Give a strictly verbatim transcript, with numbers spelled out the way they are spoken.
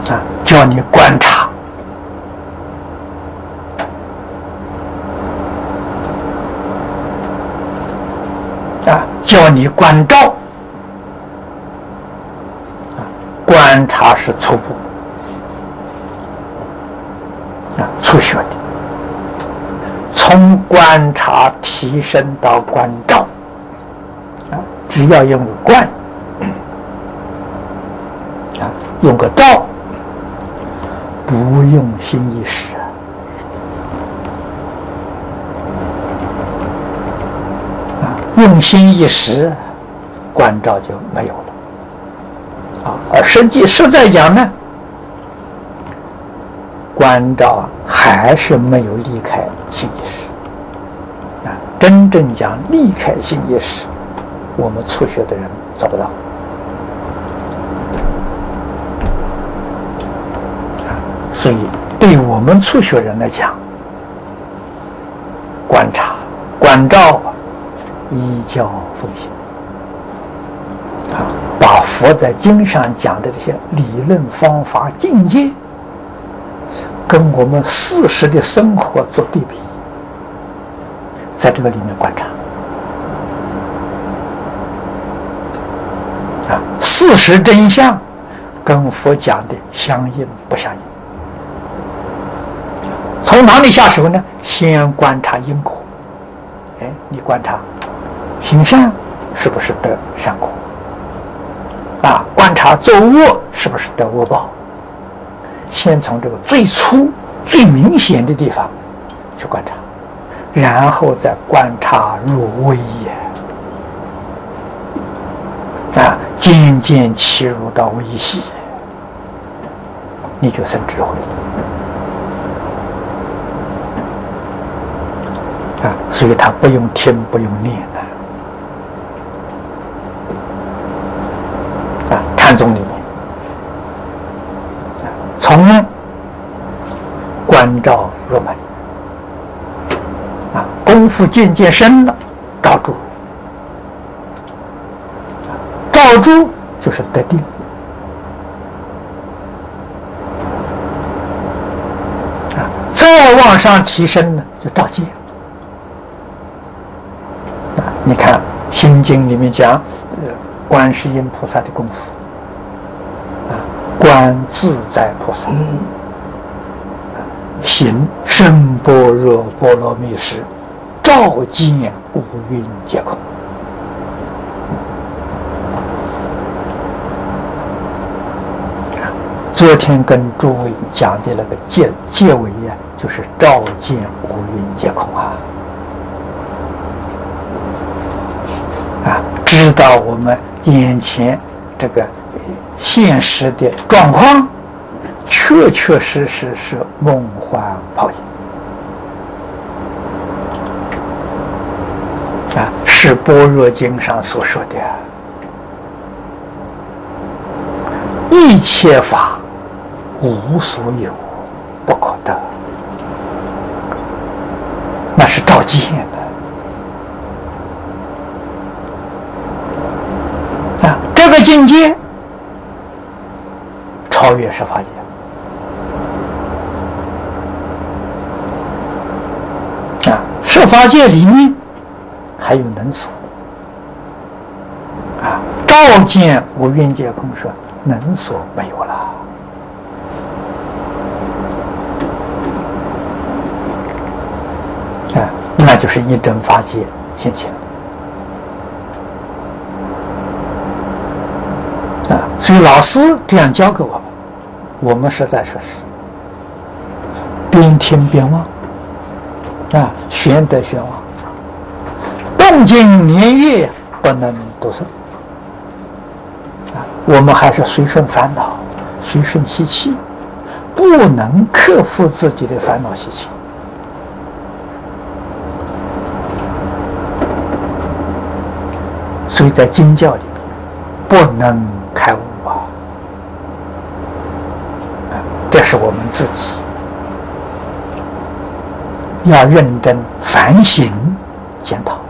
啊，叫你观察。啊，叫你关照。啊，观察是初步。啊，初学的。从观察提升到关照。啊，只要用个观。啊，用个照。不用心意识。用心一时，关照就没有了，啊！而实际实在讲呢，关照还是没有离开心意识，啊！真正讲离开心意识，我们初学的人做不到，啊！所以对我们初学人来讲，观察、关照。依教奉行，啊，把佛在经上讲的这些理论方法境界，跟我们事实的生活做对比，在这个里面观察，啊，事实真相跟佛讲的相应不相应？从哪里下手呢？先观察因果，哎，你观察。行善是不是得善果？啊，观察作恶是不是得恶报？先从这个最粗、最明显的地方去观察，然后再观察入微也，啊，渐渐切入到微细，你就生智慧了。啊，所以他不用听，不用念的。禅宗里面，从关照入门，啊，功夫渐渐深了，照住，照住就是得定，啊，再往上提升呢，就照见。啊，你看《心经》里面讲，呃，观世音菩萨的功夫。观自在菩萨，行深般若波罗蜜时，照见五蕴皆空。昨天跟诸位讲的那个结结尾呀、啊，就是照见五蕴皆空啊！啊，知道我们眼前这个现实的状况，确确实实是梦幻泡影啊，是般若经上所说的一切法无所有，不可得，那是照见的啊，这个境界超越十法界啊！十法界里面还有能所啊，照见五蕴皆空，说能所没有了啊，那就是一真法界现前啊！所以老师这样教给我们。我们实在说是边听边望啊，玄得玄望，动静年月不能得胜啊！我们还是随顺烦恼，随顺习气，不能克服自己的烦恼习气。所以在经教里面，不能开悟。这是我们自己要认真反省检讨